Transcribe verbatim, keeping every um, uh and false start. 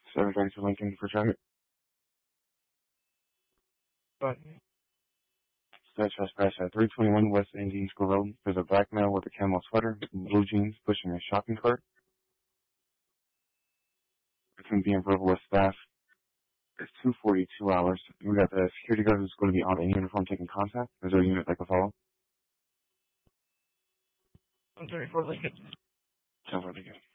seven thanks for Lincoln for traffic. But State trespass at three twenty-one West Indian School Road. There's a black male with a camel sweater and blue jeans pushing a shopping cart. It's going to be in verbal with staff. It's two forty-two hours. We got the security guard who's going to be on in uniform taking contact. Is there a unit that can follow? I'm thirty-four Lincoln. Sounds really good.